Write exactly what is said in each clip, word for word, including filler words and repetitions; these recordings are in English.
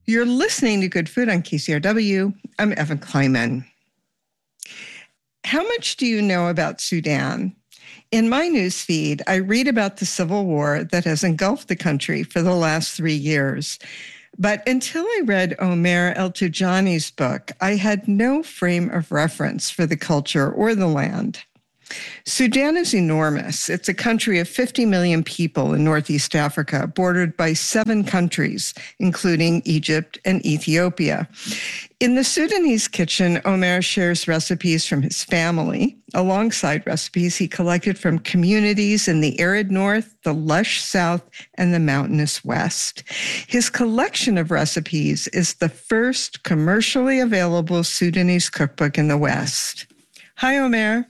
You're listening to Good Food on K C R W. I'm Evan Kleiman. How much do you know about Sudan? In my newsfeed, I read about the civil war that has engulfed the country for the last three years. But until I read Omer El-Tijani's book, I had no frame of reference for the culture or the land. Sudan is enormous. It's a country of fifty million people in Northeast Africa, bordered by seven countries, including Egypt and Ethiopia. In the Sudanese kitchen, Omer shares recipes from his family, alongside recipes he collected from communities in the arid north, the lush south, and the mountainous west. His collection of recipes is the first commercially available Sudanese cookbook in the West. Hi, Omer.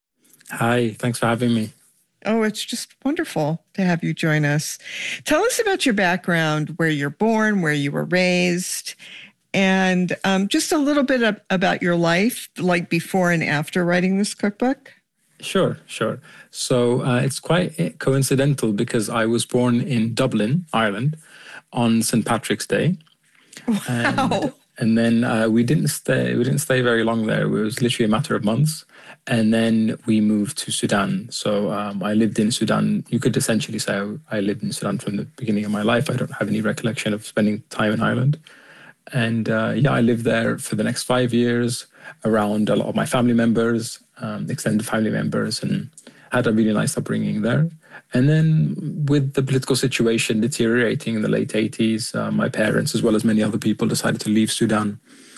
Hi, thanks for having me. Oh, it's just wonderful to have you join us. Tell us about your background, where you're born, where you were raised, and um, just a little bit of, about your life, like before and after writing this cookbook. Sure, sure. So uh, it's quite coincidental because I was born in Dublin, Ireland, on Saint Patrick's Day. Wow. And, and then uh, we didn't stay. We didn't stay very long there. It was literally a matter of months. And then we moved to Sudan. So um, I lived in Sudan. You could essentially say I lived in Sudan from the beginning of my life. I don't have any recollection of spending time in Ireland. And uh, yeah, I lived there for the next five years around a lot of my family members, um, extended family members, and had a really nice upbringing there. And then with the political situation deteriorating in the late eighties, uh, my parents, as well as many other people, decided to leave Sudan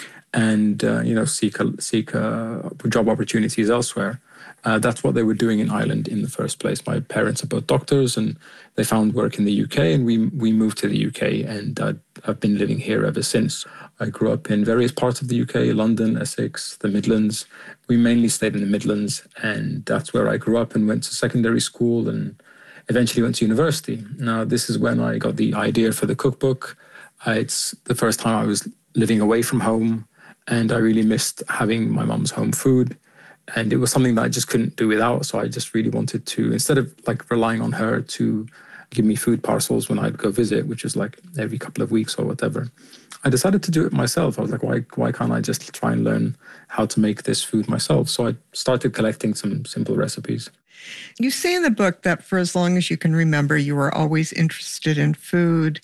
and uh, you know seek a, seek uh, job opportunities elsewhere. Uh, that's what they were doing in Ireland in the first place. My parents are both doctors, and they found work in the U K, and we we moved to the U K, and uh, I've been living here ever since. I grew up in various parts of the U K, London, Essex, the Midlands. We mainly stayed in the Midlands, and that's where I grew up and went to secondary school and eventually went to university. Now, this is when I got the idea for the cookbook. Uh, it's the first time I was living away from home, and I really missed having my mum's home food. And it was something that I just couldn't do without. So I just really wanted to, instead of like relying on her to give me food parcels when I'd go visit, which is like every couple of weeks or whatever, I decided to do it myself. I was like, why, why can't I just try and learn how to make this food myself? So I started collecting some simple recipes. You say in the book that for as long as you can remember, you were always interested in food.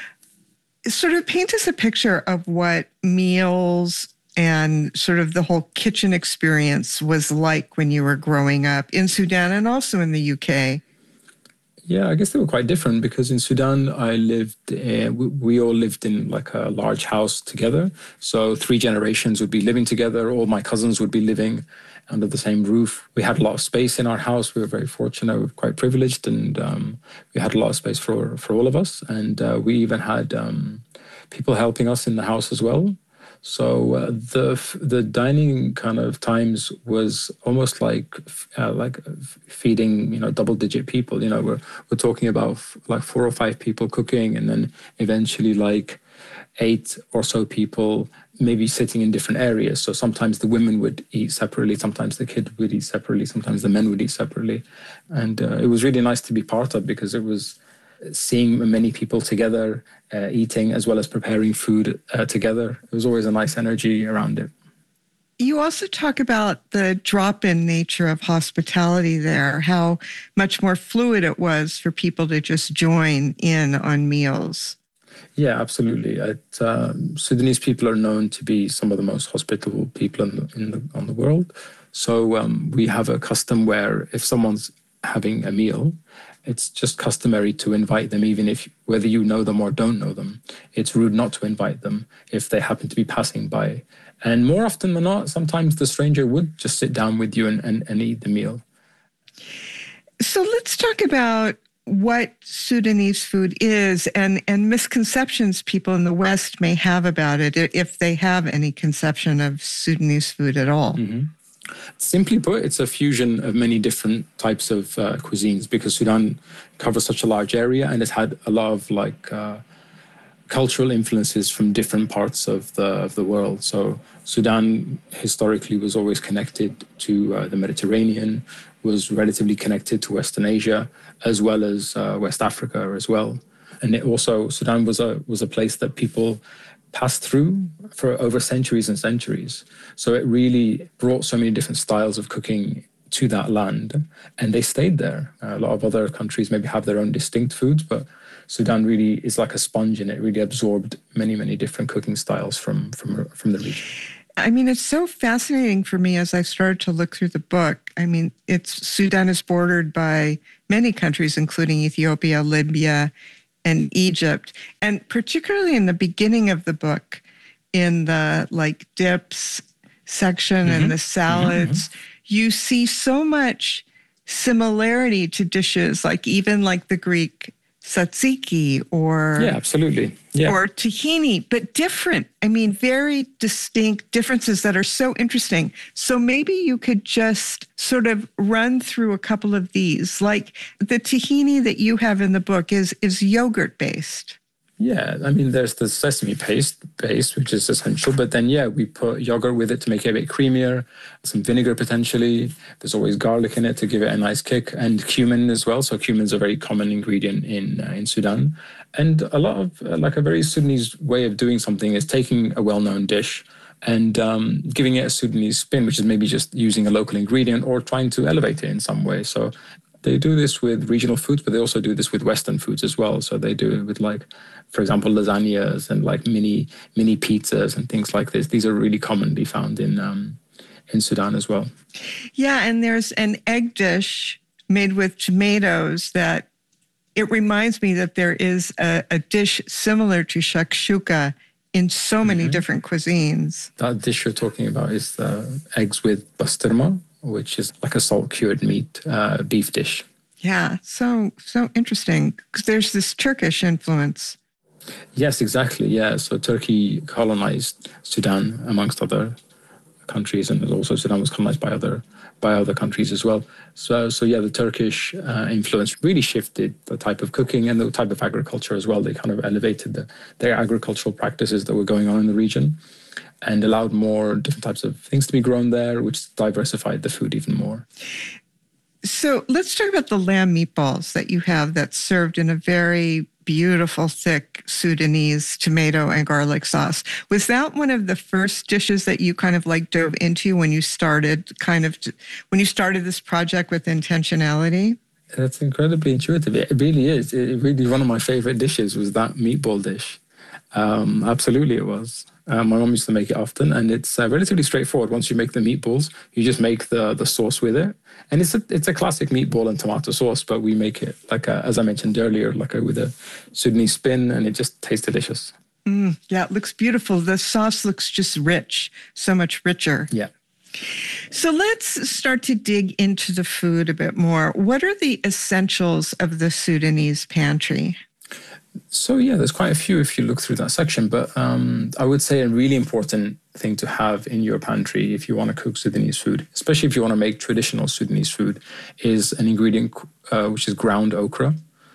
Sort of paint us a picture of what meals and sort of the whole kitchen experience was like when you were growing up in Sudan and also in the U K. Yeah, I guess they were quite different because in Sudan, I lived, uh, we, we all lived in like a large house together. So three generations would be living together. All my cousins would be living under the same roof. We had a lot of space in our house. We were very fortunate. We were quite privileged, and um, we had a lot of space for, for all of us. And uh, we even had um, people helping us in the house as well. So uh, the the dining kind of times was almost like uh, like feeding, you know, double digit people. You know, we're we're talking about f- like four or five people cooking, and then eventually like eight or so people maybe sitting in different areas. So sometimes the women would eat separately, sometimes the kid would eat separately, sometimes the men would eat separately, and uh, it was really nice to be part of because it was seeing many people together, uh, eating as well as preparing food uh, together. It was always a nice energy around it. You also talk about the drop-in nature of hospitality there, how much more fluid it was for people to just join in on meals. Yeah, absolutely. It, um, Sudanese people are known to be some of the most hospitable people in the, in the, on the world. So um, we have a custom where if someone's having a meal, it's just customary to invite them, even if whether you know them or don't know them. It's rude not to invite them if they happen to be passing by. And more often than not, sometimes the stranger would just sit down with you and, and, and eat the meal. So let's talk about what Sudanese food is and, and misconceptions people in the West may have about it, if they have any conception of Sudanese food at all. Mm-hmm. Simply put, it's a fusion of many different types of uh, cuisines because Sudan covers such a large area and it's had a lot of like uh, cultural influences from different parts of the of the world. So Sudan historically was always connected to uh, the Mediterranean, was relatively connected to Western Asia, as well as uh, West Africa as well. And it also, Sudan was a was a place that people passed through for over centuries and centuries. So it really brought so many different styles of cooking to that land, and they stayed there. Uh, a lot of other countries maybe have their own distinct foods, but Sudan really is like a sponge, and it really absorbed many, many different cooking styles from from from the region. I mean, it's so fascinating for me as I started to look through the book. I mean, it's Sudan is bordered by many countries, including Ethiopia, Libya, and Egypt. And particularly in the beginning of the book, in the like dips section mm-hmm. and the salads, mm-hmm. you see so much similarity to dishes, like even like the Greek tzatziki or yeah, absolutely, yeah, or tahini, but different. I mean, very distinct differences that are so interesting. So maybe you could just sort of run through a couple of these. Like the tahini that you have in the book is is yogurt based. Yeah, I mean, there's the sesame paste base, which is essential. But then, yeah, we put yogurt with it to make it a bit creamier, some vinegar potentially. There's always garlic in it to give it a nice kick, and cumin as well. So cumin is a very common ingredient in uh, in Sudan. And a lot of, uh, like a very Sudanese way of doing something is taking a well-known dish and um, giving it a Sudanese spin, which is maybe just using a local ingredient or trying to elevate it in some way. So they do this with regional foods, but they also do this with Western foods as well. So they do it with, like, for example, lasagnas and like mini mini pizzas and things like this. These are really commonly found in um, in Sudan as well. Yeah, and there's an egg dish made with tomatoes that it reminds me that there is a, a dish similar to shakshuka in so many mm-hmm. different cuisines. That dish you're talking about is uh, eggs with basturma, which is like a salt-cured meat uh, beef dish. Yeah, so so interesting, because there's this Turkish influence. Yes, exactly, yeah. So Turkey colonized Sudan amongst other countries, and also Sudan was colonized by other by other countries as well. So, so yeah, the Turkish uh, influence really shifted the type of cooking and the type of agriculture as well. They kind of elevated the, their agricultural practices that were going on in the region, and allowed more different types of things to be grown there, which diversified the food even more. So let's talk about the lamb meatballs that you have that's served in a very beautiful, thick Sudanese tomato and garlic sauce. Was that one of the first dishes that you kind of like dove into when you started kind of, when you started this project with intentionality? That's incredibly intuitive. It really is. It really, one of my favorite dishes was that meatball dish. Um, absolutely it was. Uh, my mom used to make it often, and it's uh, relatively straightforward. Once you make the meatballs, you just make the the sauce with it, and it's a it's a classic meatball and tomato sauce. But we make it like a, as I mentioned earlier, like a, with a Sudanese spin, and it just tastes delicious. Mm, yeah, it looks beautiful. The sauce looks just rich, so much richer. Yeah. So let's start to dig into the food a bit more. What are the essentials of the Sudanese pantry? So yeah, there's quite a few if you look through that section, but um, I would say a really important thing to have in your pantry if you want to cook Sudanese food, especially if you want to make traditional Sudanese food, is an ingredient uh, which is ground okra.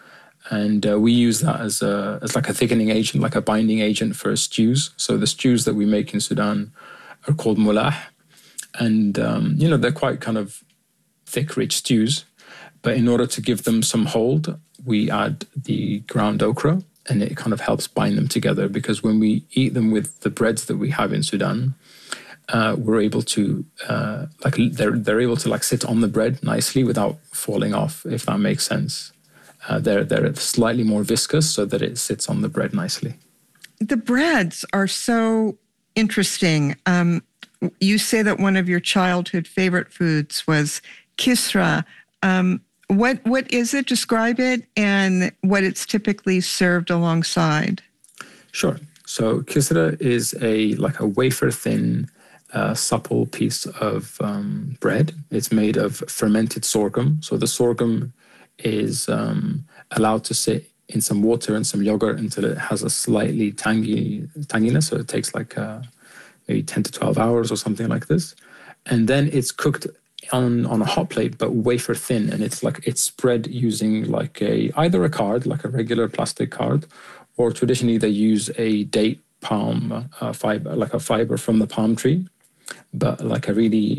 And uh, we use that as a, as like a thickening agent, like a binding agent for stews. So the stews that we make in Sudan are called mullah. And, um, you know, they're quite kind of thick, rich stews. But in order to give them some hold, we add the ground okra, and it kind of helps bind them together, because when we eat them with the breads that we have in Sudan, uh, we're able to, uh, like, they're, they're able to like sit on the bread nicely without falling off, if that makes sense. Uh, they're, they're slightly more viscous so that it sits on the bread nicely. The breads are so interesting. Um, you say that one of your childhood favorite foods was kisra. Um, What what is it? Describe it and what it's typically served alongside. Sure. So kisra is a like a wafer thin, uh, supple piece of um, bread. It's made of fermented sorghum. So the sorghum is um, allowed to sit in some water and some yogurt until it has a slightly tangy tanginess. So it takes like uh, maybe ten to twelve hours or something like this, and then it's cooked on on a hot plate, but wafer thin, and it's like it's spread using like a either a card, like a regular plastic card, or traditionally they use a date palm uh, fiber, like a fiber from the palm tree, but like a really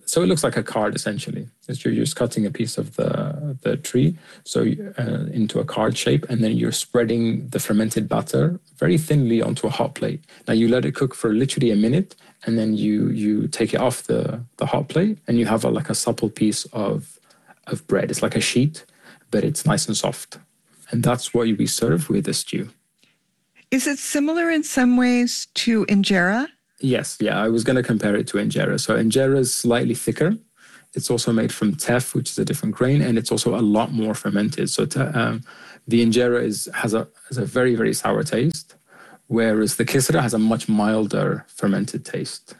So it looks like a card, essentially. It's you're just cutting a piece of the, the tree so uh, into a card shape, and then you're spreading the fermented batter very thinly onto a hot plate. Now you let it cook for literally a minute, and then you you take it off the, the hot plate, and you have a, like a supple piece of, of bread. It's like a sheet, but it's nice and soft. And that's what we serve with a stew. Is it similar in some ways to injera? Yes, yeah, I was going to compare it to injera. So injera is slightly thicker. It's also made from teff, which is a different grain, and it's also a lot more fermented. So te- um, the injera is has a has a very, very sour taste, whereas the kisra has a much milder fermented taste.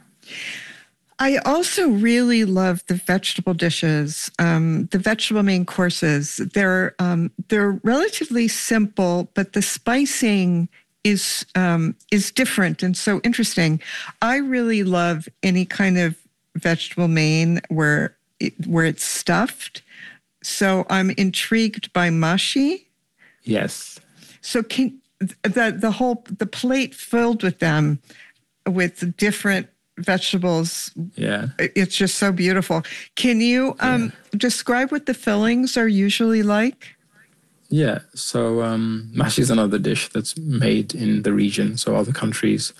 I also really love the vegetable dishes, um, the vegetable main courses. They're um, they're relatively simple, but the spicing is um, is different and so interesting. I really love any kind of vegetable main where it, where it's stuffed. So I'm intrigued by mashi. Yes. So can the the whole the plate filled with them with different vegetables. Yeah. It's just so beautiful. Can you um, yeah. describe what the fillings are usually like? Yeah, so um, mashi is another dish that's made in the region. So other countries,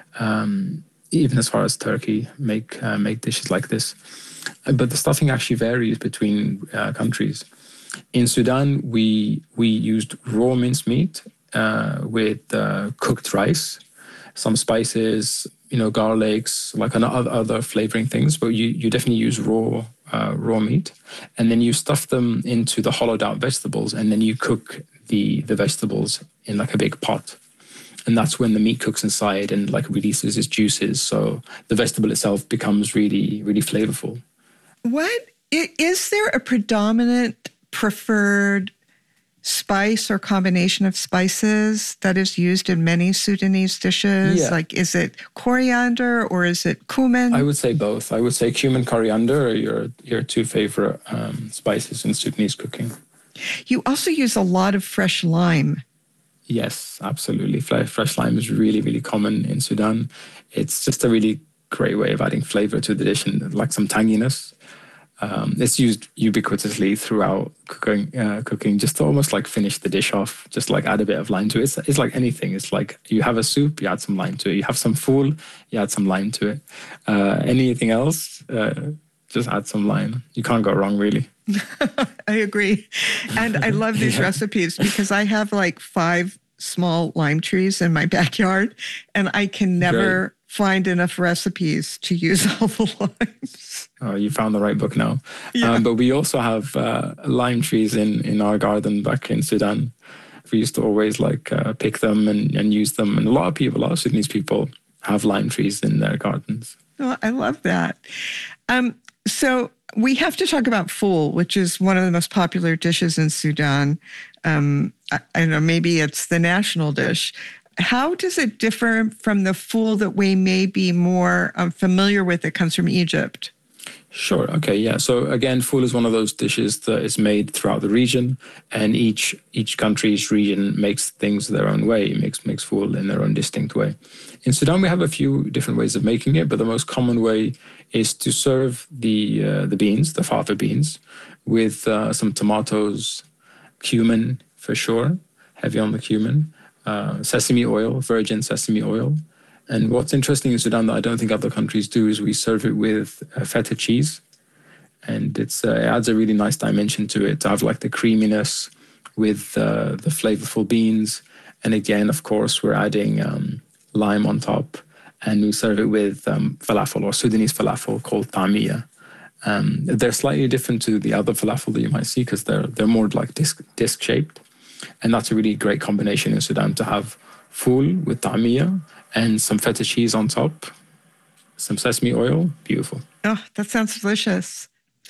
um, even as far as Turkey, make uh, make dishes like this. But the stuffing actually varies between uh, countries. In Sudan, we we used raw minced meat uh, with uh, cooked rice, some spices, you know, garlics, like other other flavoring things. But you you definitely use raw. Uh, raw meat, and then you stuff them into the hollowed out vegetables, and then you cook the the vegetables in like a big pot, and that's when the meat cooks inside and like releases its juices, so the vegetable itself becomes really really flavorful. What is there a predominant preferred spice or combination of spices that is used in many Sudanese dishes? Yeah. Like, is it coriander or is it cumin? I would say both. I would say cumin, coriander are your, your two favorite um, spices in Sudanese cooking. You also use a lot of fresh lime. Yes, absolutely. Fresh lime is really, really common in Sudan. It's just a really great way of adding flavor to the dish and like some tanginess. Um, it's used ubiquitously throughout cooking, uh, cooking, just to almost like finish the dish off, just like add a bit of lime to it. It's, it's like anything. It's like you have a soup, you add some lime to it. You have some fool, you add some lime to it. Uh, anything else, uh, just add some lime. You can't go wrong, really. I agree. And I love these yeah. recipes because I have like five small lime trees in my backyard, and I can never Great. find enough recipes to use all the limes. Oh, you found the right book now. Yeah. Um, but we also have uh, lime trees in, in our garden back in Sudan. We used to always like uh, pick them and, and use them. And a lot of people, a lot of Sudanese people have lime trees in their gardens. Oh, I love that. Um, so we have to talk about fool, which is one of the most popular dishes in Sudan. Um, I, I don't know, maybe it's the national dish. How does it differ from the fool that we may be more um, familiar with that comes from Egypt? Sure. Okay. Yeah. So again, fool is one of those dishes that is made throughout the region, and each each country's region makes things their own way, makes makes fool in their own distinct way. In Sudan, we have a few different ways of making it, but the most common way is to serve the uh, the beans, the fava beans, with uh, some tomatoes, cumin for sure, heavy on the cumin, uh, sesame oil, virgin sesame oil. And what's interesting in Sudan that I don't think other countries do is we serve it with uh, feta cheese. And it's, uh, it adds a really nice dimension to it to have like the creaminess with uh, the flavorful beans. And again, of course, we're adding um, lime on top. And we serve it with um, falafel or Sudanese falafel called tamia. Um, they're slightly different to the other falafel that you might see because they're, they're more like disc, disc shaped. And that's a really great combination in Sudan to have fool with tamia and some feta cheese on top, some sesame oil. Beautiful. Oh, that sounds delicious.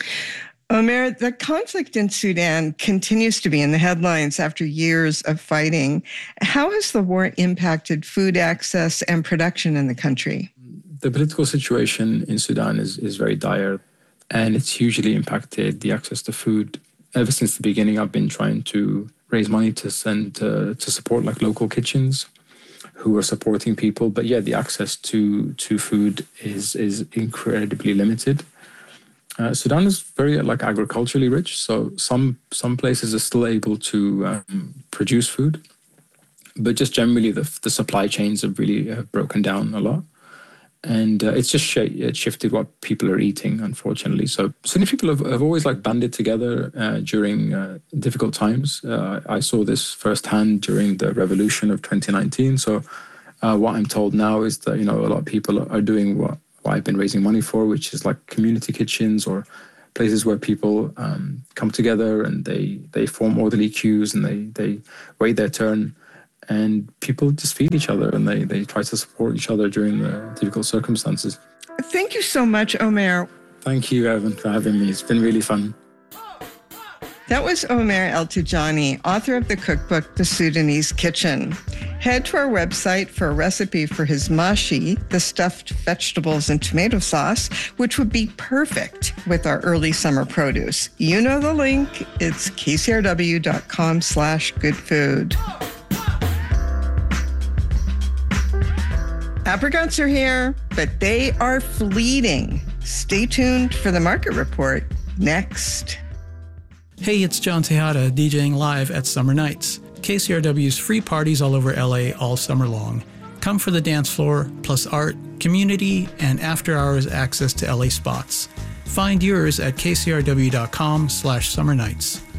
Omer, the conflict in Sudan continues to be in the headlines after years of fighting. How has the war impacted food access and production in the country? The political situation in Sudan is, is very dire, and it's hugely impacted the access to food. Ever since the beginning, I've been trying to raise money to send uh, to support like local kitchens who are supporting people. But yeah, the access to to food is is incredibly limited. Uh, Sudan is very like agriculturally rich, so some some places are still able to um, produce food, but just generally the the supply chains have really uh, broken down a lot, and uh, it's just sh- it shifted what people are eating, unfortunately. So Sunni people have, have always like banded together uh, during uh, difficult times. Uh, I saw this firsthand during the revolution of twenty nineteen. So uh, what I'm told now is that, you know, a lot of people are doing what. what I've been raising money for, which is like community kitchens or places where people um, come together and they, they form orderly queues and they, they wait their turn, and people just feed each other and they, they try to support each other during the difficult circumstances. Thank you so much, Omer. Thank you, Evan, for having me. It's been really fun. That was Omer El-Tijani, author of the cookbook, The Sudanese Kitchen. Head to our website for a recipe for his mashi, the stuffed vegetables and tomato sauce, which would be perfect with our early summer produce. You know the link. It's kcrw.com slash good food. Apricots are here, but they are fleeting. Stay tuned for the market report next. Hey, it's John Tejada, DJing live at Summer Nights, K C R W's free parties all over L A all summer long. Come for the dance floor, plus art, community, and after-hours access to L A spots. Find yours at kcrw.com slash summer nights.